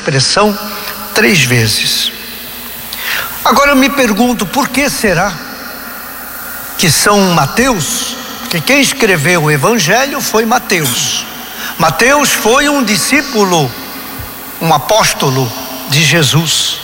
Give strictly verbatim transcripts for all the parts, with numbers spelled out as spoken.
expressão três vezes. Agora eu me pergunto, por que será que São Mateus, que quem escreveu o Evangelho foi Mateus. Mateus foi um discípulo, um apóstolo de Jesus.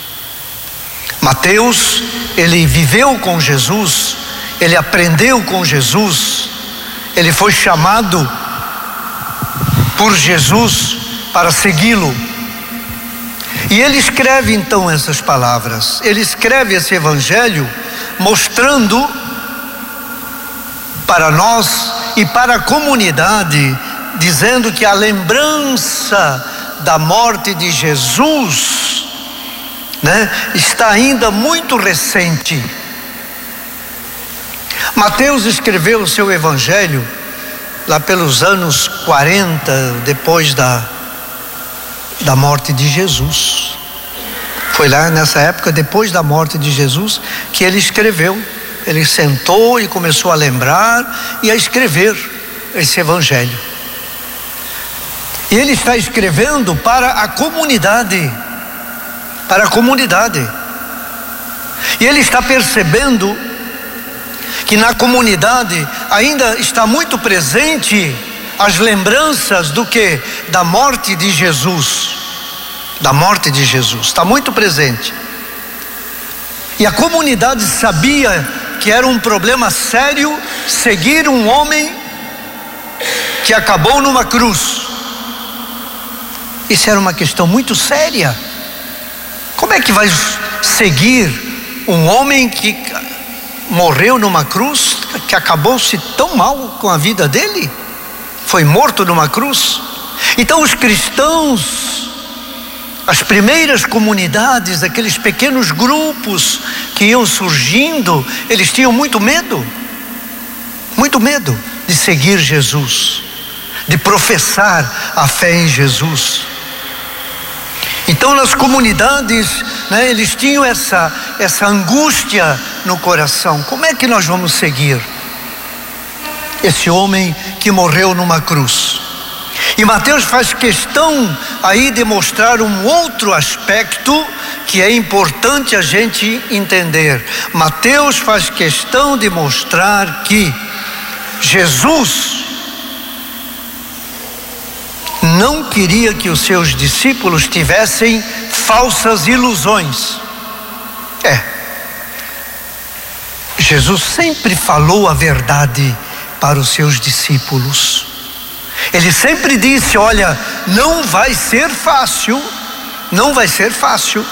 Mateus, ele viveu com Jesus, ele aprendeu com Jesus, ele foi chamado por Jesus para segui-lo. E ele escreve então essas palavras, ele escreve esse Evangelho mostrando para nós e para a comunidade, dizendo que a lembrança da morte de Jesus, né, está ainda muito recente. Mateus escreveu o seu Evangelho lá pelos anos quarenta, depois da, da morte de Jesus. Foi lá nessa época, depois da morte de Jesus, que ele escreveu. Ele sentou e começou a lembrar e a escrever esse Evangelho. E ele está escrevendo para a comunidade, para a comunidade. E ele está percebendo que na comunidade ainda está muito presente as lembranças do que? Da morte de Jesus. Da morte de Jesus, está muito presente. E a comunidade sabia que era um problema sério seguir um homem que acabou numa cruz. Isso era uma questão muito séria. Como é que vai seguir um homem que morreu numa cruz, que acabou-se tão mal com a vida dele? Foi morto numa cruz. Então os cristãos, as primeiras comunidades, aqueles pequenos grupos que iam surgindo, eles tinham muito medo, muito medo de seguir Jesus, de professar a fé em Jesus. Então nas comunidades, né, eles tinham essa, essa angústia no coração. Como é que nós vamos seguir esse homem que morreu numa cruz? E Mateus faz questão aí de mostrar um outro aspecto que é importante a gente entender. Mateus faz questão de mostrar que Jesus não queria que os seus discípulos tivessem falsas ilusões. É, Jesus sempre falou a verdade para os seus discípulos. Ele sempre disse, olha, não vai ser fácil, não vai ser fácil.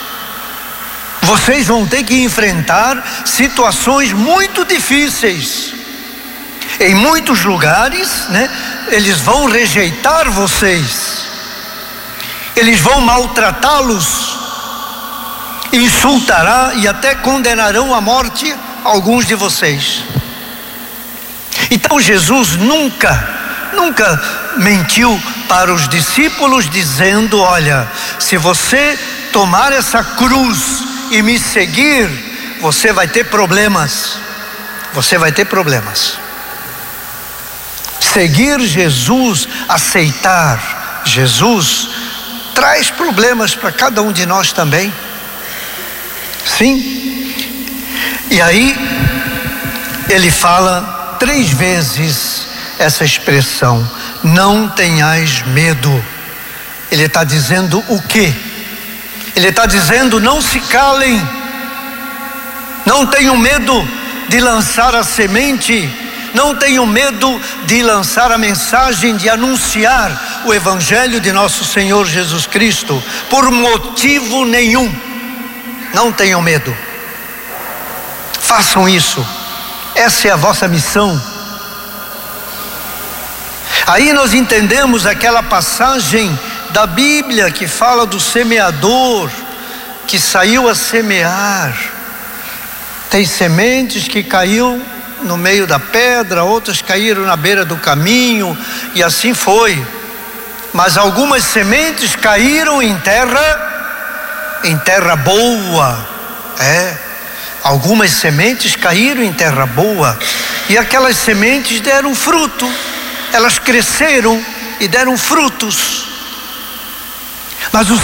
Vocês vão ter que enfrentar situações muito difíceis. Em muitos lugares, né, eles vão rejeitar vocês. Eles vão maltratá-los, insultará e até condenarão à morte alguns de vocês. Então Jesus nunca Nunca mentiu para os discípulos dizendo, olha, se você tomar essa cruz e me seguir, você vai ter problemas, você vai ter problemas. Seguir Jesus, aceitar Jesus, traz problemas para cada um de nós também. Sim. E aí, ele fala três vezes essa expressão, não tenhais medo. Ele está dizendo o quê? Ele está dizendo, não se calem, não tenham medo de lançar a semente, não tenham medo de lançar a mensagem, de anunciar o Evangelho de nosso Senhor Jesus Cristo, por motivo nenhum. Não tenham medo, façam isso, essa é a vossa missão. Aí nós entendemos aquela passagem da Bíblia que fala do semeador que saiu a semear. Tem sementes que caíram no meio da pedra, outras caíram na beira do caminho, e assim foi. Mas algumas sementes caíram em terra, em terra boa. É, algumas sementes caíram em terra boa, e aquelas sementes deram fruto. Elas cresceram e deram frutos. Mas o